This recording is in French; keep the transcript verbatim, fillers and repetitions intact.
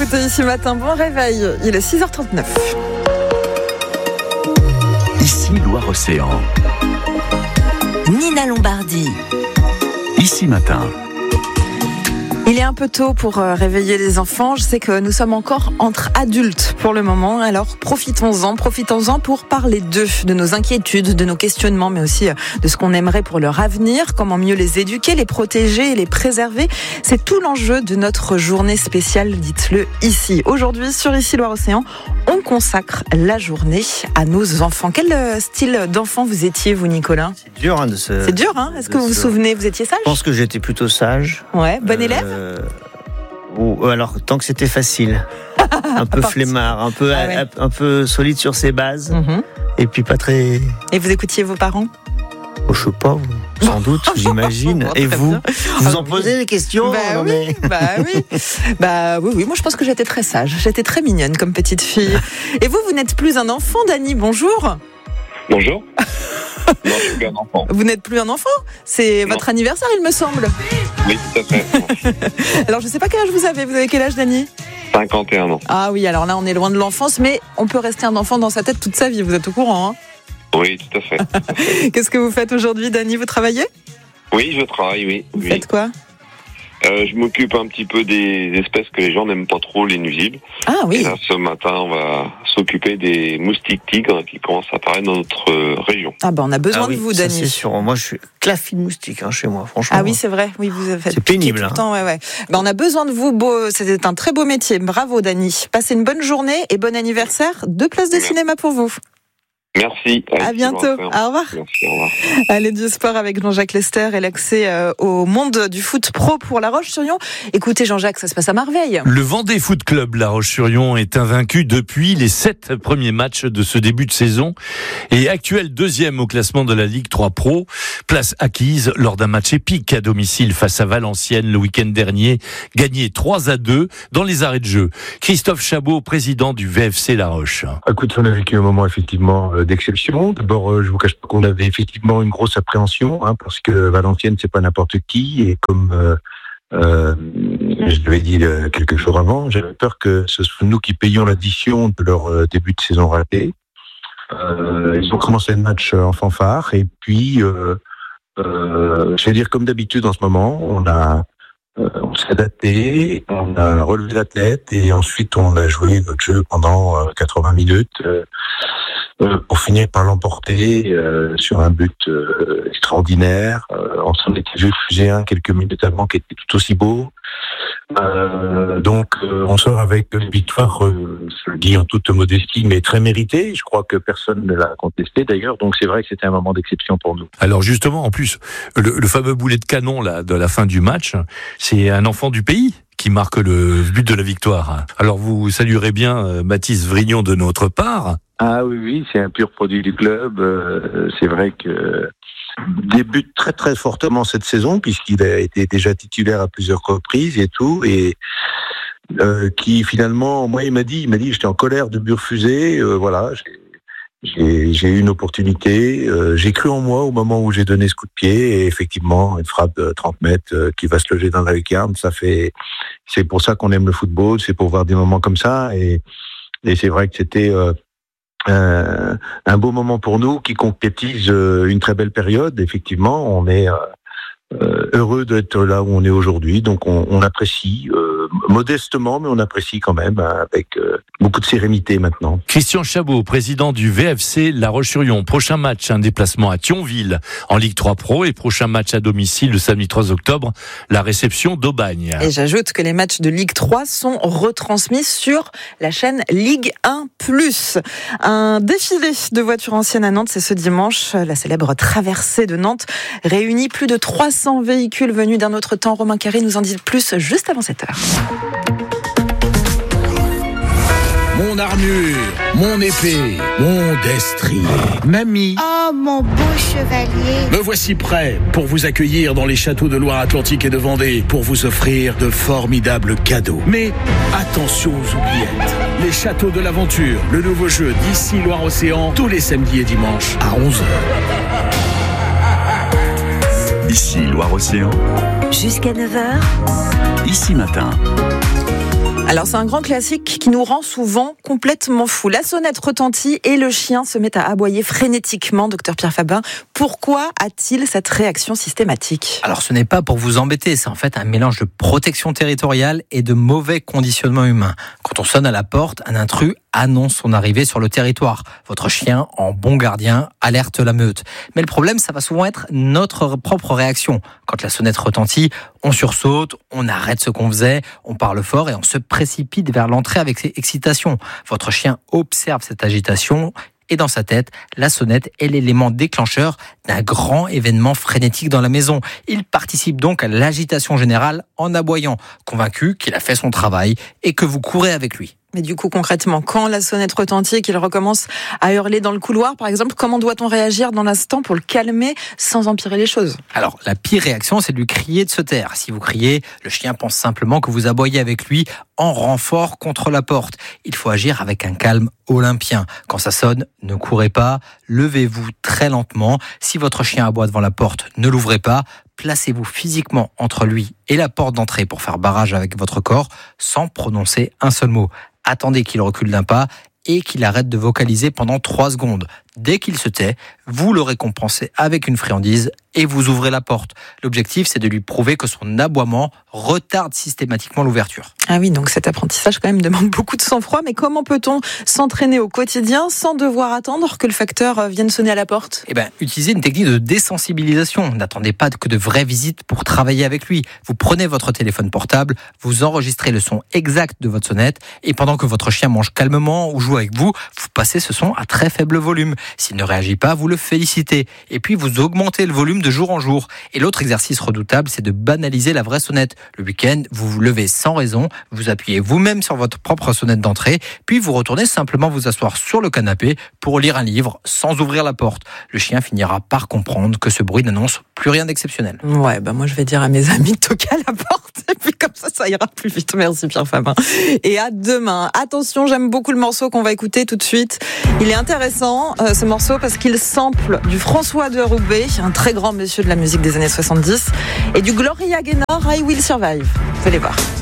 écoutez Ici Matin, bon réveil, il est six heures trente-neuf. Ici Loire-Océan. Nina Lombardi. Ici Matin. Il est un peu tôt pour réveiller les enfants. Je sais que nous sommes encore entre adultes pour le moment. Alors profitons-en, profitons-en pour parler d'eux, de nos inquiétudes, de nos questionnements, mais aussi de ce qu'on aimerait pour leur avenir, comment mieux les éduquer, les protéger et les préserver. C'est tout l'enjeu de notre journée spéciale, dites-le ici. Aujourd'hui, sur Ici Loire-Océan, on consacre la journée à nos enfants. Quel style d'enfant vous étiez, vous, Nicolas ? C'est dur hein, de se... C'est dur, hein ? Est-ce que vous vous souvenez, vous étiez sage ? Je pense que j'étais plutôt sage. Ouais, bon élève ? Euh, ou alors tant que c'était facile, un peu flemmard, un peu ah ouais. un, un peu solide sur ses bases, mm-hmm. et puis pas très. Et vous écoutiez vos parents ? Oh, je sais pas, sans doute, j'imagine. Bon, et vous, bien. vous ah, en posez des questions ? Bah non, oui, mais... bah oui, bah oui, oui. Moi, je pense que j'étais très sage, j'étais très mignonne comme petite fille. Et vous, vous n'êtes plus un enfant, Dany. Bonjour. Bonjour. Non, je suis plus un enfant. Vous n'êtes plus un enfant ? C'est Non. votre anniversaire, il me semble. Oui, tout à fait. Alors, je ne sais pas quel âge vous avez. Vous avez quel âge, Dany ? cinquante et un ans. Ah oui, alors là, on est loin de l'enfance, mais on peut rester un enfant dans sa tête toute sa vie. Vous êtes au courant, hein ? Oui, tout à fait. Tout à fait. Qu'est-ce que vous faites aujourd'hui, Dany ? Vous travaillez ? Oui, je travaille, oui. Vous oui. faites quoi ? euh, Je m'occupe un petit peu des espèces que les gens n'aiment pas trop, les nuisibles. Ah Et oui. là, ce matin, on va s'occuper des moustiques tigres qui commencent à apparaître dans notre euh, région. Ah ben, on a besoin Ah oui, de vous, ça, Dany. c'est sûr. Moi, je suis claffe de moustique hein, chez moi, franchement. Ah oui, c'est vrai. Oui, vous faites C'est piquer pénible, tout le hein. temps, ouais, ouais. Ben, on a besoin de vous. Beau, c'est un très beau métier. Bravo, Dany. Passez une bonne journée et bon anniversaire. Deux places de Merci. cinéma pour vous. Merci. À bientôt. Au revoir. Merci, au revoir. Allez, du sport avec Jean-Jacques Lester et l'accès euh, au monde du foot pro pour La Roche-sur-Yon. Écoutez, Jean-Jacques, ça se passe à merveille. Le Vendée Foot Club La Roche-sur-Yon est invaincu depuis les sept premiers matchs de ce début de saison et actuel deuxième au classement de la Ligue trois Pro. Place acquise lors d'un match épique à domicile face à Valenciennes le week-end dernier, gagné trois à deux dans les arrêts de jeu. Christophe Chabot, président du V F C La Roche. Écoute, on a vécu un moment effectivement d'exception. D'abord, euh, je vous cache pas qu'on avait effectivement une grosse appréhension, hein, parce que Valenciennes, c'est pas n'importe qui, et comme euh, euh, je l'avais dit euh, quelques jours avant, j'avais peur que ce soit nous qui payions l'addition de leur euh, début de saison raté. Euh, ils ont commencé le match en fanfare, et puis, euh, euh, je vais dire comme d'habitude en ce moment, on a Euh, on s'est adapté, on a relevé la tête et ensuite on a joué notre jeu pendant euh, quatre-vingts minutes euh, euh, pour finir par l'emporter euh, sur un but euh, extraordinaire. Euh, on s'en était vu fuser un quelques minutes avant qui était tout aussi beau. Euh, donc euh, on sort avec une victoire, euh, je le dis en toute modestie, mais très méritée. Je crois que personne ne l'a contesté d'ailleurs, donc c'est vrai que c'était un moment d'exception pour nous. Alors justement, en plus, le, le fameux boulet de canon là de la fin du match, c'est un enfant du pays qui marque le but de la victoire. Alors vous saluerez bien euh, Mathis Vrignon de notre part. Ah oui, oui, c'est un pur produit du club. Euh, c'est vrai que débute très très fortement cette saison puisqu'il a été déjà titulaire à plusieurs reprises et tout, et euh, qui finalement, moi il m'a dit, il m'a dit, j'étais en colère de but refusé. Euh, voilà, j'ai, j'ai, j'ai eu une opportunité. Euh, j'ai cru en moi au moment où j'ai donné ce coup de pied, et effectivement, une frappe de trente mètres euh, qui va se loger dans la lucarne, ça fait. C'est pour ça qu'on aime le football, c'est pour voir des moments comme ça, et et c'est vrai que c'était. Euh, Euh, un beau moment pour nous qui concrétise euh, une très belle période. Effectivement, on est euh, euh, heureux d'être là où on est aujourd'hui, donc on, on apprécie euh, modestement, mais on apprécie quand même hein, avec euh, beaucoup de sérénité maintenant. Christian Chabot, président du V F C La Roche-sur-Yon. Prochain match, un déplacement à Thionville en Ligue trois Pro, et prochain match à domicile le samedi trois octobre, la réception d'Aubagne. Et j'ajoute que les matchs de Ligue trois sont retransmis sur la chaîne Ligue un plus. Un défilé de voitures anciennes à Nantes, c'est ce dimanche. La célèbre traversée de Nantes réunit plus de trois cents véhicules venus d'un autre temps. Romain Carré nous en dit plus juste avant cette heure. Mon armure, mon épée, mon destrier, mamie. Oh, mon beau chevalier. Me voici prêt pour vous accueillir dans les châteaux de Loire-Atlantique et de Vendée, pour vous offrir de formidables cadeaux. Mais attention aux oubliettes. Les châteaux de l'aventure, le nouveau jeu d'Ici Loire-Océan, tous les samedis et dimanches à onze heures. Ici Loire-Océan. Jusqu'à neuf heures. Ici Matin. Alors c'est un grand classique qui nous rend souvent complètement fous. La sonnette retentit et le chien se met à aboyer frénétiquement. Docteur Pierre Fabbin, pourquoi a-t-il cette réaction systématique ? Alors ce n'est pas pour vous embêter, c'est en fait un mélange de protection territoriale et de mauvais conditionnement humain. Quand on sonne à la porte, un intrus annonce son arrivée sur le territoire. Votre chien, en bon gardien, alerte la meute. Mais le problème, ça va souvent être notre propre réaction. Quand la sonnette retentit, on sursaute, on arrête ce qu'on faisait, on parle fort et on se précipite vers l'entrée avec excitation. Votre chien observe cette agitation et dans sa tête, la sonnette est l'élément déclencheur d'un grand événement frénétique dans la maison. Il participe donc à l'agitation générale en aboyant, convaincu qu'il a fait son travail et que vous courez avec lui. Mais du coup, concrètement, quand la sonnette retentit et qu'il recommence à hurler dans le couloir, par exemple, comment doit-on réagir dans l'instant pour le calmer sans empirer les choses ? Alors, la pire réaction, c'est de lui crier de se taire. Si vous criez, le chien pense simplement que vous aboyez avec lui en renfort contre la porte. Il faut agir avec un calme olympien. Quand ça sonne, ne courez pas, levez-vous très lentement. Si votre chien aboie devant la porte, ne l'ouvrez pas. Placez-vous physiquement entre lui et la porte d'entrée pour faire barrage avec votre corps sans prononcer un seul mot. Attendez qu'il recule d'un pas et qu'il arrête de vocaliser pendant trois secondes. Dès qu'il se tait, vous le récompensez avec une friandise et vous ouvrez la porte. L'objectif, c'est de lui prouver que son aboiement retarde systématiquement l'ouverture. Ah oui, donc cet apprentissage quand même demande beaucoup de sang-froid. Mais comment peut-on s'entraîner au quotidien sans devoir attendre que le facteur vienne sonner à la porte ? Eh bien, utilisez une technique de désensibilisation. N'attendez pas que de vraies visites pour travailler avec lui. Vous prenez votre téléphone portable, vous enregistrez le son exact de votre sonnette et pendant que votre chien mange calmement ou joue avec vous, vous passez ce son à très faible volume. S'il ne réagit pas, vous le félicitez. Et puis, vous augmentez le volume de jour en jour. Et l'autre exercice redoutable, c'est de banaliser la vraie sonnette. Le week-end, vous vous levez sans raison, vous appuyez vous-même sur votre propre sonnette d'entrée, puis vous retournez simplement vous asseoir sur le canapé pour lire un livre sans ouvrir la porte. Le chien finira par comprendre que ce bruit n'annonce plus rien d'exceptionnel. Ouais, bah moi je vais dire à mes amis de toquer à la porte, et puis comme ça, ça ira plus vite. Merci Pierre Fabbin. Et à demain. Attention, j'aime beaucoup le morceau qu'on va écouter tout de suite. Il est intéressant, euh, ce morceau, parce qu'il sample du François de Roubaix, un très grand monsieur de la musique des années soixante-dix, et du Gloria Gaynor, I Will Survive. Vous allez voir.